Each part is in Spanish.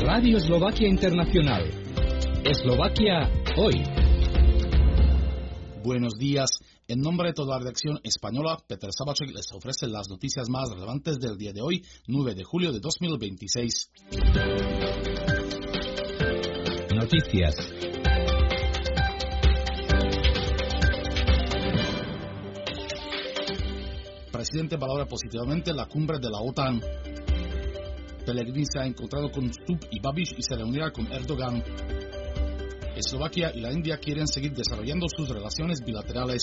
Radio Eslovaquia Internacional. Eslovaquia hoy. Buenos días. En nombre de toda la redacción española, Peter Sabacek les ofrece las noticias más relevantes del día de hoy, 9 de julio de 2026. Noticias. Presidente valora positivamente la cumbre de la OTAN. Pellegrini se ha encontrado con Stubb y Babiš y se reunirá con Erdogan. Eslovaquia y la India quieren seguir desarrollando sus relaciones bilaterales.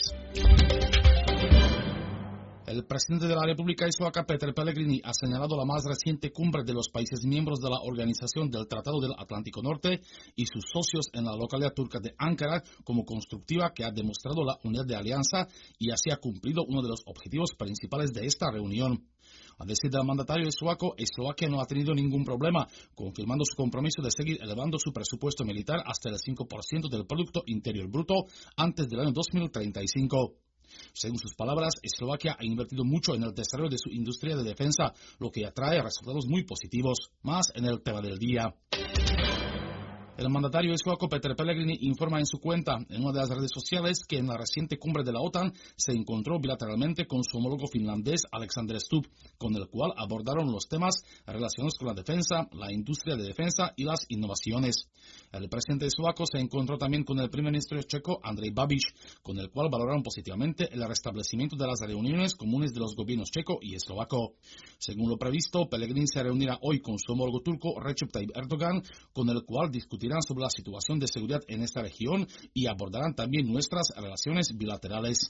El presidente de la República Eslovaca, Peter Pellegrini, ha señalado la más reciente cumbre de los países miembros de la Organización del Tratado del Atlántico Norte y sus socios en la localidad turca de Ankara como constructiva, que ha demostrado la unidad de alianza y así ha cumplido uno de los objetivos principales de esta reunión. A decir del mandatario eslovaco, Eslovaquia no ha tenido ningún problema, confirmando su compromiso de seguir elevando su presupuesto militar hasta el 5% del Producto Interior Bruto antes del año 2035. Según sus palabras, Eslovaquia ha invertido mucho en el desarrollo de su industria de defensa, lo que atrae resultados muy positivos. Más en el tema del día. El mandatario eslovaco Peter Pellegrini informa en su cuenta en una de las redes sociales que en la reciente cumbre de la OTAN se encontró bilateralmente con su homólogo finlandés Alexander Stubb, con el cual abordaron los temas relacionados con la defensa, la industria de defensa y las innovaciones. El presidente eslovaco se encontró también con el primer ministro checo Andrej Babiš, con el cual valoraron positivamente el restablecimiento de las reuniones comunes de los gobiernos checo y eslovaco. Según lo previsto, Pellegrini se reunirá hoy con su homólogo turco Recep Tayyip Erdogan, con el cual discutirán sobre la situación de seguridad en esta región y abordarán también nuestras relaciones bilaterales.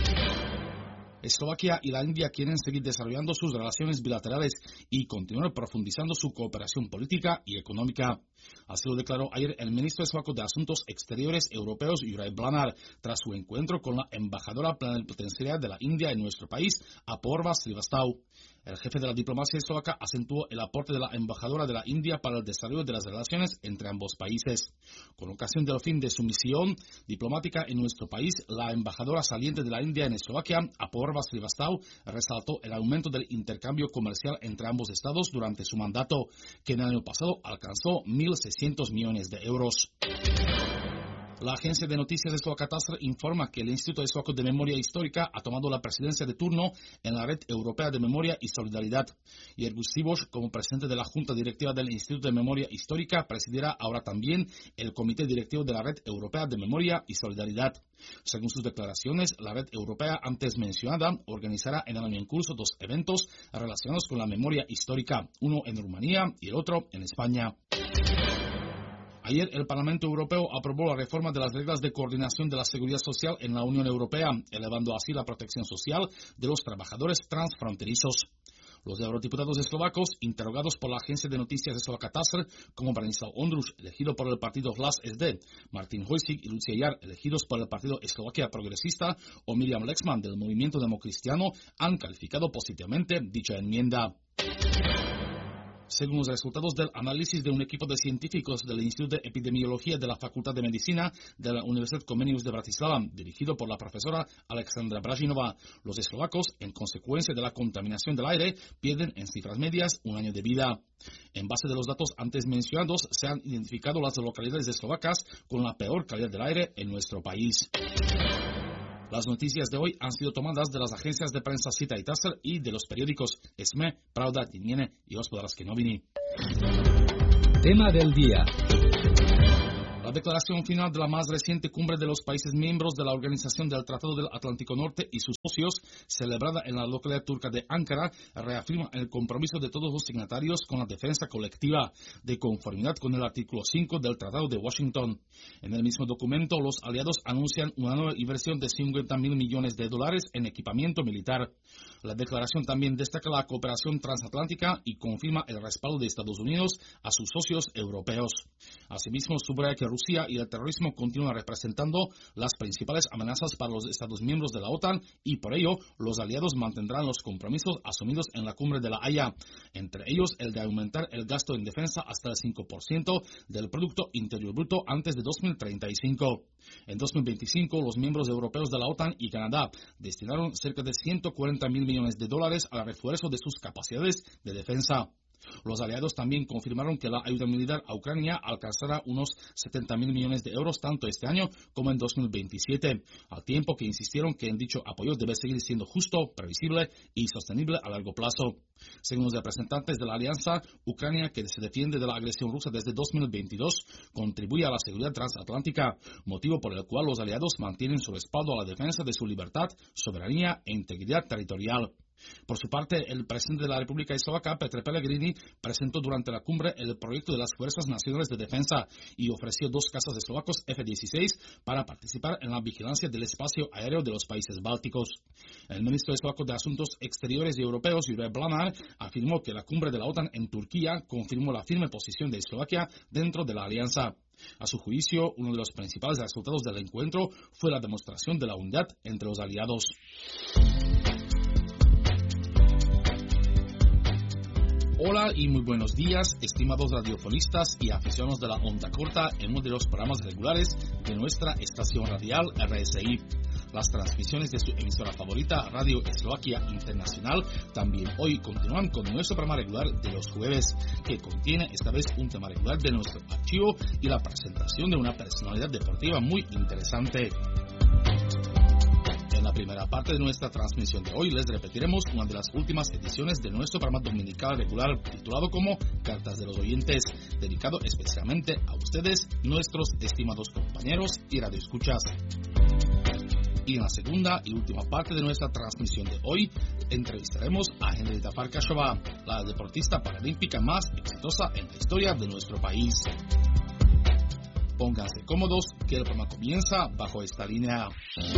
Eslovaquia y la India quieren seguir desarrollando sus relaciones bilaterales y continuar profundizando su cooperación política y económica. Así lo declaró ayer el ministro eslovaco de Asuntos Exteriores Europeos, Juraj Blanár, tras su encuentro con la embajadora plenipotenciaria de la India en nuestro país, Apoorva Srivastava. El jefe de la diplomacia eslovaca acentuó el aporte de la embajadora de la India para el desarrollo de las relaciones entre ambos países. Con ocasión del fin de su misión diplomática en nuestro país, la embajadora saliente de la India en Eslovaquia, Apoorva Srivastava, resaltó el aumento del intercambio comercial entre ambos estados durante su mandato, que en el año pasado alcanzó 1.600 millones de euros. La agencia de noticias eslovaca TASR informa que el Instituto Eslovaco de Memoria Histórica ha tomado la presidencia de turno en la Red Europea de Memoria y Solidaridad. Jerguš Siboš, como presidente de la Junta Directiva del Instituto de Memoria Histórica, presidirá ahora también el Comité Directivo de la Red Europea de Memoria y Solidaridad. Según sus declaraciones, la Red Europea antes mencionada organizará en el año en curso dos eventos relacionados con la memoria histórica, uno en Rumanía y el otro en España. Ayer el Parlamento Europeo aprobó la reforma de las reglas de coordinación de la seguridad social en la Unión Europea, elevando así la protección social de los trabajadores transfronterizos. Los eurodiputados eslovacos, interrogados por la agencia de noticias eslovaca TASR, como Branislav Ondruš, elegido por el partido Hlas SD, Martin Hojsík y Lucia Jar, elegidos por el partido Eslovaquia Progresista, o Miriam Lexman del movimiento democristiano, han calificado positivamente dicha enmienda. Según los resultados del análisis de un equipo de científicos del Instituto de Epidemiología de la Facultad de Medicina de la Universidad Comenius de Bratislava, dirigido por la profesora Alexandra Bražínová, los eslovacos, en consecuencia de la contaminación del aire, pierden en cifras medias un año de vida. En base de los datos antes mencionados, se han identificado las localidades eslovacas con la peor calidad del aire en nuestro país. Las noticias de hoy han sido tomadas de las agencias de prensa Sita y TASR y de los periódicos SME, Pravda, Dinjene y Hospodarske noviny. Tema del día. La declaración final de la más reciente cumbre de los países miembros de la Organización del Tratado del Atlántico Norte y sus socios, celebrada en la localidad turca de Ankara, reafirma el compromiso de todos los signatarios con la defensa colectiva, de conformidad con el artículo 5 del Tratado de Washington. En el mismo documento, los aliados anuncian una nueva inversión de $50.000 millones en equipamiento militar. La declaración también destaca la cooperación transatlántica y confirma el respaldo de Estados Unidos a sus socios europeos. Asimismo, subraya que Rusia y el terrorismo continúan representando las principales amenazas para los Estados miembros de la OTAN y por ello los aliados mantendrán los compromisos asumidos en la cumbre de La Haya, entre ellos el de aumentar el gasto en defensa hasta el 5% del Producto Interior Bruto antes de 2035. En 2025, los miembros europeos de la OTAN y Canadá destinaron cerca de $140.000 millones al refuerzo de sus capacidades de defensa. Los aliados también confirmaron que la ayuda militar a Ucrania alcanzará unos 70.000 millones de euros tanto este año como en 2027, al tiempo que insistieron que en dicho apoyo debe seguir siendo justo, previsible y sostenible a largo plazo. Según los representantes de la alianza, Ucrania, que se defiende de la agresión rusa desde 2022, contribuye a la seguridad transatlántica, motivo por el cual los aliados mantienen su respaldo a la defensa de su libertad, soberanía e integridad territorial. Por su parte, el presidente de la República Eslovaca, Petr Pellegrini, presentó durante la cumbre el proyecto de las Fuerzas Nacionales de Defensa y ofreció 2 cazas eslovacos F-16 para participar en la vigilancia del espacio aéreo de los países bálticos. El ministro eslovaco de Asuntos Exteriores y Europeos, Juraj Blanár, afirmó que la cumbre de la OTAN en Turquía confirmó la firme posición de Eslovaquia dentro de la alianza. A su juicio, uno de los principales resultados del encuentro fue la demostración de la unidad entre los aliados. Hola y muy buenos días, estimados radiofonistas y aficionados de la onda corta en uno de los programas regulares de nuestra estación radial RSI. Las transmisiones de su emisora favorita, Radio Eslovaquia Internacional, también hoy continúan con nuestro programa regular de los jueves, que contiene esta vez un tema regular de nuestro archivo y la presentación de una personalidad deportiva muy interesante. En la primera parte de nuestra transmisión de hoy les repetiremos una de las últimas ediciones de nuestro programa dominical regular titulado como Cartas de los Oyentes, dedicado especialmente a ustedes, nuestros estimados compañeros y radioescuchas. Y en la segunda y última parte de nuestra transmisión de hoy entrevistaremos a Henrieta Farkasová, la deportista paralímpica más exitosa en la historia de nuestro país. Pónganse cómodos, que el programa comienza bajo esta línea.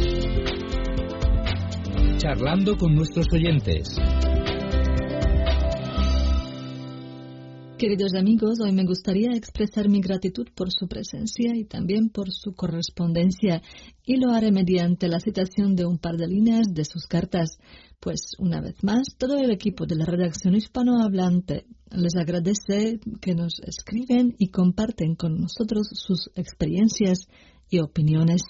Charlando con nuestros oyentes. Queridos amigos, hoy me gustaría expresar mi gratitud por su presencia y también por su correspondencia, y lo haré mediante la citación de un par de líneas de sus cartas. Pues, una vez más, todo el equipo de la redacción hispanohablante les agradece que nos escriben y comparten con nosotros sus experiencias y opiniones.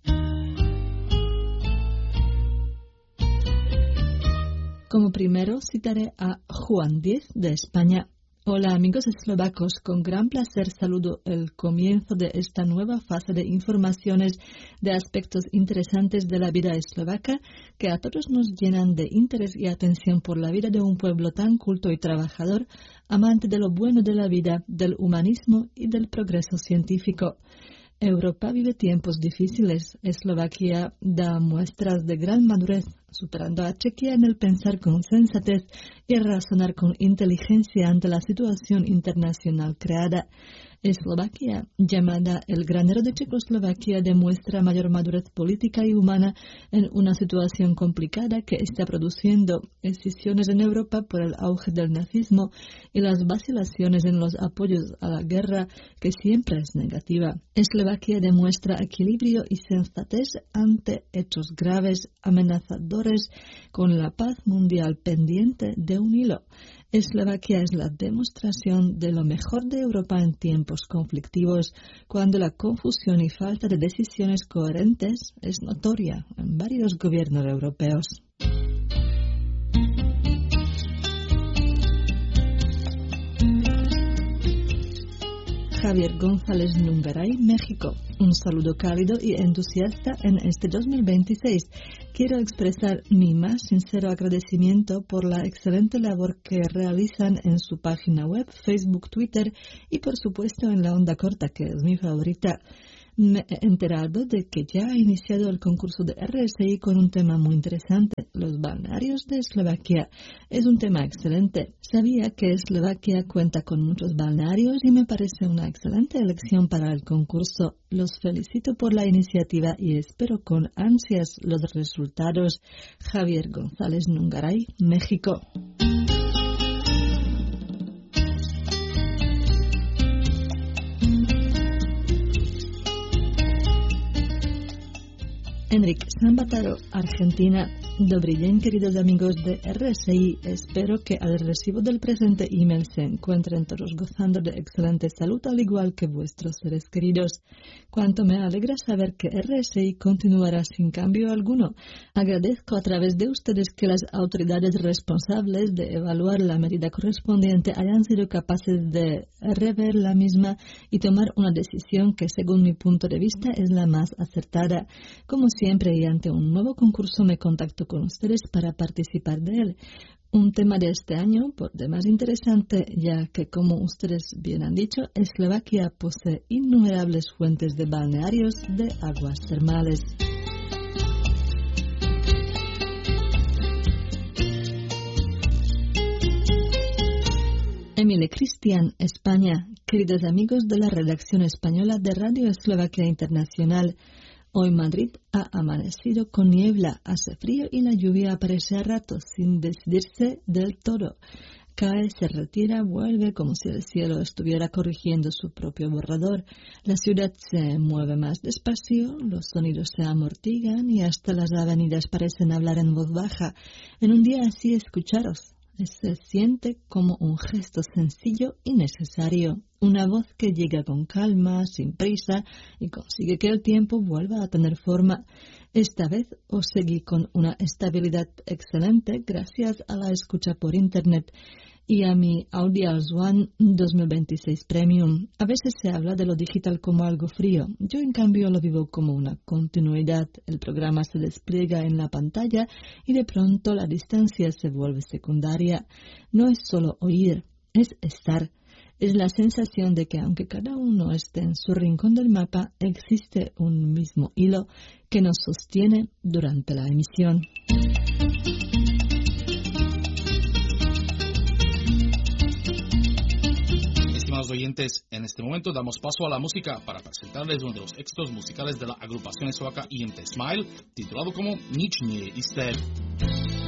Como primero citaré a Juan Díez de España. Hola amigos eslovacos, con gran placer saludo el comienzo de esta nueva fase de informaciones de aspectos interesantes de la vida eslovaca que a todos nos llenan de interés y atención por la vida de un pueblo tan culto y trabajador, amante de lo bueno de la vida, del humanismo y del progreso científico. Europa vive tiempos difíciles. Eslovaquia da muestras de gran madurez, superando a Chequia en el pensar con sensatez y razonar con inteligencia ante la situación internacional creada. Eslovaquia, llamada el granero de Checoslovaquia, demuestra mayor madurez política y humana en una situación complicada que está produciendo escisiones en Europa por el auge del nazismo y las vacilaciones en los apoyos a la guerra, que siempre es negativa. Eslovaquia demuestra equilibrio y sensatez ante hechos graves, amenazadores, con la paz mundial pendiente de un hilo. Eslovaquia es la demostración de lo mejor de Europa en tiempos conflictivos, cuando la confusión y falta de decisiones coherentes es notoria en varios gobiernos europeos. Javier González Nungaray, México. Un saludo cálido y entusiasta en este 2026. Quiero expresar mi más sincero agradecimiento por la excelente labor que realizan en su página web, Facebook, Twitter y por supuesto en la onda corta, que es mi favorita. Me he enterado de que ya ha iniciado el concurso de RSI con un tema muy interesante, los balnearios de Eslovaquia. Es un tema excelente. Sabía que Eslovaquia cuenta con muchos balnearios y me parece una excelente elección para el concurso. Los felicito por la iniciativa y espero con ansias los resultados. Javier González Nungaray, México. Enrique Sambataro, Argentina. Dobrý den, queridos amigos de RSI. Espero que al recibo del presente email se encuentren todos gozando de excelente salud, al igual que vuestros seres queridos. Cuánto me alegra saber que RSI continuará sin cambio alguno. Agradezco a través de ustedes que las autoridades responsables de evaluar la medida correspondiente hayan sido capaces de rever la misma y tomar una decisión que, según mi punto de vista, es la más acertada. Como siempre, y ante un nuevo concurso, me contacto con ustedes para participar de él. Un tema de este año, por demás interesante, ya que, como ustedes bien han dicho, Eslovaquia posee innumerables fuentes de balnearios de aguas termales. Emile Cristian, España. Queridos amigos de la redacción española de Radio Eslovaquia Internacional, hoy Madrid ha amanecido con niebla, hace frío y la lluvia aparece a ratos sin decidirse del todo. Cae, se retira, vuelve como si el cielo estuviera corrigiendo su propio borrador. La ciudad se mueve más despacio, los sonidos se amortiguan y hasta las avenidas parecen hablar en voz baja. En un día así, escucharos. Se siente como un gesto sencillo y necesario, una voz que llega con calma, sin prisa, y consigue que el tiempo vuelva a tener forma. Esta vez os seguí con una estabilidad excelente gracias a la escucha por Internet y a mi Audials One 2026 Premium. A veces se habla de lo digital como algo frío. Yo, en cambio, lo vivo como una continuidad. El programa se despliega en la pantalla y de pronto la distancia se vuelve secundaria. No es solo oír, es estar. Es la sensación de que, aunque cada uno esté en su rincón del mapa, existe un mismo hilo que nos sostiene durante la emisión. Estimados oyentes, en este momento damos paso a la música para presentarles uno de los éxitos musicales de la agrupación eslovaca IMT Smile, titulado como Nič nie je isté.